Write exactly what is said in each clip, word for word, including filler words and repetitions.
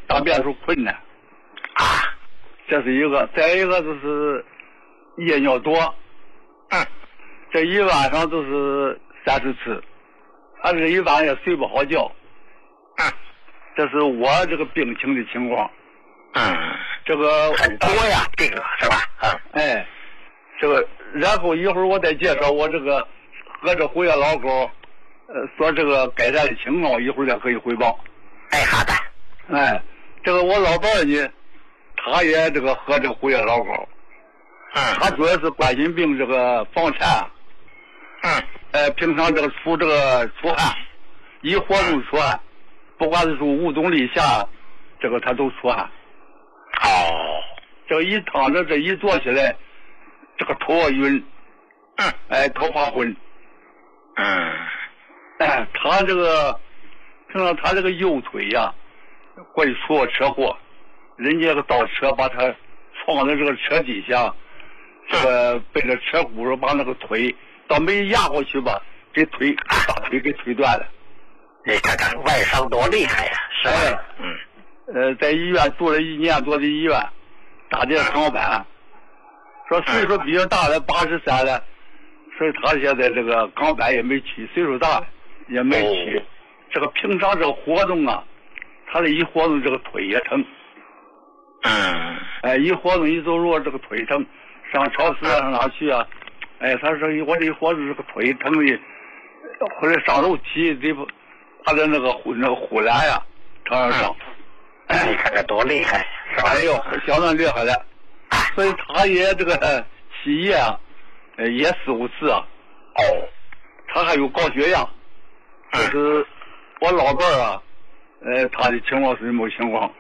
大便时候困难啊， 这是一个。再一个就是夜尿多， 嗯， 这一晚上都是三十次，他这一晚也睡不好觉， 嗯， 这是我这个病情的情况。 嗯， 这个很多呀，这个是吧？嗯， 哎，这个然后一会儿我再介绍我这个喝这胡叶老膏，呃，说这个改善的情况，一会儿再可以汇报。 哎，好的。 哎，这个我老伴儿呢，他也这个喝这个胡叶老膏， 嗯， 他主要是冠心病这个房颤， 嗯， 呃，平常这个出这个出汗，一活动出汗，不管是说无动力下，这个他都出汗。 哦， 这个一躺着，这一坐起来，这个头啊晕， 嗯， 哎，头发昏， 嗯， 哎，他这个，听说他这个右腿呀、会出过车祸，人家个倒车把他撞在这个车底下，这个被这车轱辘把那个腿倒没压过去吧，给腿大腿给腿断了。 你看看外伤多厉害呀，是吧？ 哎， 嗯。 呃，在医院住了一年多的医院，打这个钢板，说岁数比较大的八十三了，所以他现在这个钢板也没取，岁数大也没取。 哦、 这个平常这个活动啊，他这一活动这个腿也疼。 嗯。 哎，一活动一走路这个腿疼，上超市啊上哪去啊？哎，他说我这一活动这个腿疼的，或者上楼梯得他的那个那个护栏呀，常常上。 你看看多厉害，是吧？ 哎呦，相当厉害了，所以他也这个起夜啊，呃，也四五次啊。 哦， 他还有高血压，就是我老伴儿啊，呃，他的情况是什么情况？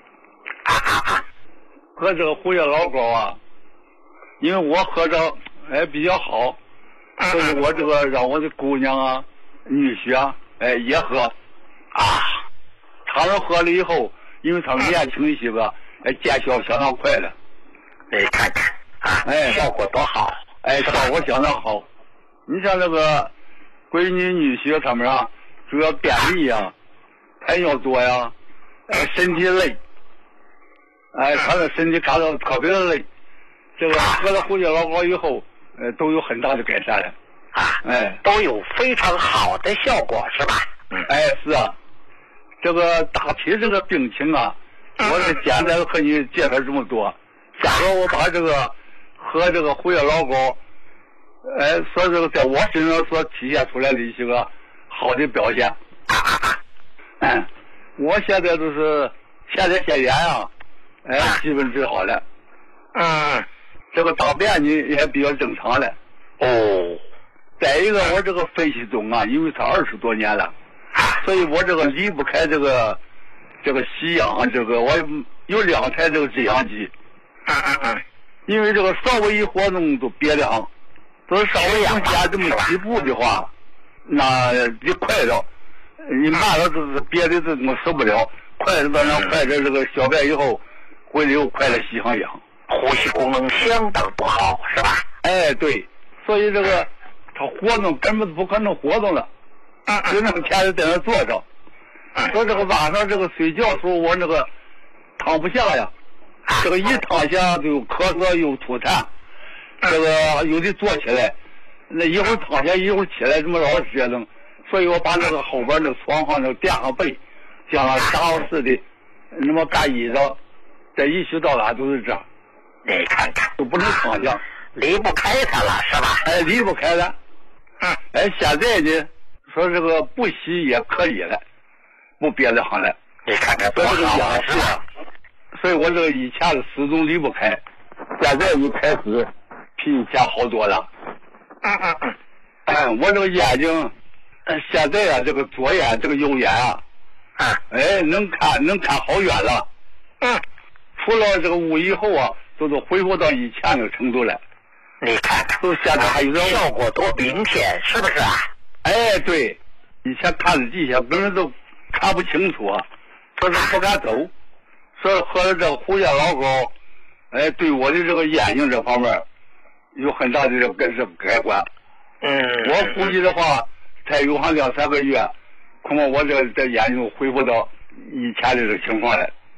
喝这个胡叶老膏啊，因为我喝着哎比较好，所以我这个让我的姑娘啊、女婿啊，哎也喝啊，他们喝了以后。因为他们年轻一些个，哎，见效相当快了。 你看看啊， 哎， 效果多好， 哎，效果相当好。你像那个闺女、女婿他们啊，主要便秘呀、排尿多呀，哎，身体累，哎，他的身体感到特别的累。这个喝了胡叶老膏以后，呃，都有很大的改善了。 啊， 哎， 都有非常好的效果，是吧？ 嗯，哎，是啊。这个大体这个病情啊，我是简单和你介绍这么多。假如我把这个和这个胡叶老膏，哎，说这个在我身上所体现出来的一些个好的表现。嗯，我现在就是现在腺炎啊，哎，基本治好了。 嗯， 这个大便呢也比较正常了。 哦， 再一个，我这个肺气肿啊，因为它二十多年了。所以我这个离不开这个这个吸氧，这个我有两台这个制氧机， 嗯嗯嗯， 因为这个稍微一活动都憋凉，所以稍微往下这么几步的话，那你快着，你慢了就是憋的这么受不了，快着到那快着这个小便以后，回来又快了吸上氧， 呼吸功能相当不好，是吧？ 哎，对，所以这个他活动根本不可能活动了。就那么天天在那坐着，说这个晚上这个睡觉时候我那个躺不下呀，这个一躺下就咳嗽又吐痰，这个有的坐起来，那一会儿躺下一会儿起来，这么老折腾，所以我把那个后边那个床上那个垫上被，像沙发似的，那么干衣裳，这一去到哪都是这样。 你看看， 都不能躺下， 离不开它了，是吧？ 哎，离不开了。 嗯， 哎，现在呢？说这个不吸也可以了，不憋得慌了。 你看看多好啊！是吧？ 所以我这个以前的始终离不开，现在一开始比以前好多了。 嗯嗯嗯。 哎，我这个眼睛，现在啊，这个左眼这个右眼啊， 嗯， 哎，能看能看好远了。 嗯。 出了这个屋以后啊，都是恢复到以前的程度了。 你看看， 都现在还有点效果多明显，是不是啊？ 哎，对，以前看着地下根本都看不清楚啊，说是不敢走，所以喝了这个胡叶老膏，哎，对我的这个眼睛这方面有很大的这个改这个改观。 嗯， 我估计的话，再有上两三个月，恐怕我这这眼睛恢复到以前的这个情况了。